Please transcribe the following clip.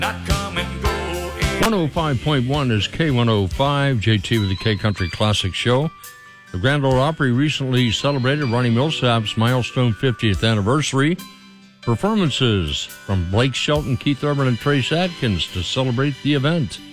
not come and go. 105.1 is K105, JT with the K Country Classic Show. The Grand Ole Opry recently celebrated Ronnie Millsap's milestone 50th anniversary. Performances from Blake Shelton, Keith Urban, and Trace Adkins to celebrate the event.